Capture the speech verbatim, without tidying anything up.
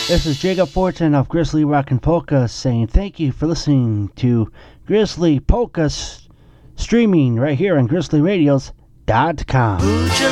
This is Jacob Fortin of Grizzly Rock and Polka saying thank you for listening to Grizzly Polka s- streaming right here on grizzly radios dot com.